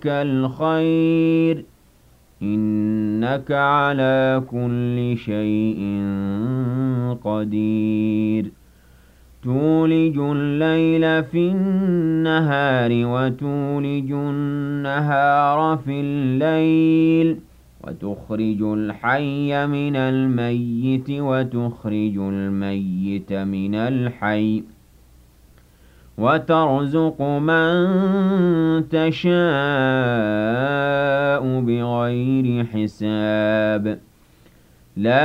الْخَيْرِ ۖ إِنَّكَ عَلَىٰ كُلِّ شَيْءٍ قَدِيرٌ تُولِجُ اللَّيْلَ فِي النَّهَارِ وَتُولِجُ النَّهَارَ فِي اللَّيْلِ وَتُخْرِجُ الْحَيَّ مِنَ الْمَيِّتِ وَتُخْرِجُ الْمَيِّتَ مِنَ الْحَيِّ وَتَرْزُقُ مَن تَشَاءُ بِغَيْرِ حِسَابٍ